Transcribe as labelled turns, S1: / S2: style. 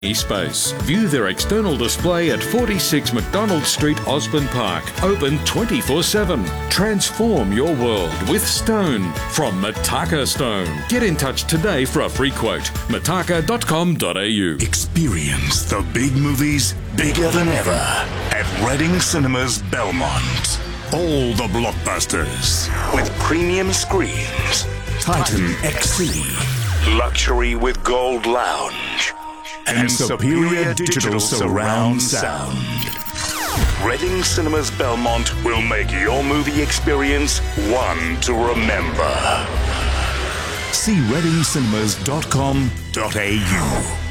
S1: Space. View their external display at 46 McDonald Street, Osborne Park. Open 24/7. Transform your world with stone from Mataka Stone. Get in touch today for a free quote. mataka.com.au.
S2: Experience the big movies bigger than ever at Reading Cinemas Belmont. All the blockbusters with premium screens. Titan XC. Luxury with Gold Lounge. And superior digital surround sound. Reading Cinemas Belmont will make your movie experience one to remember. See readingcinemas.com.au.